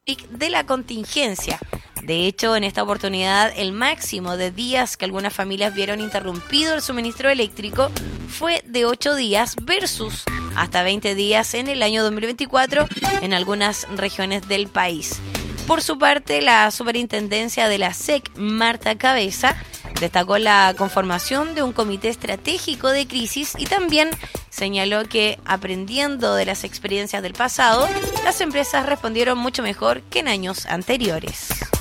de la contingencia. De hecho, en esta oportunidad, el máximo de días que algunas familias vieron interrumpido el suministro eléctrico fue de 8 días versus hasta 20 días en el año 2024 en algunas regiones del país. Por su parte, la superintendencia de la SEC, Marta Cabeza, destacó la conformación de un comité estratégico de crisis y también señaló que, aprendiendo de las experiencias del pasado, las empresas respondieron mucho mejor que en años anteriores.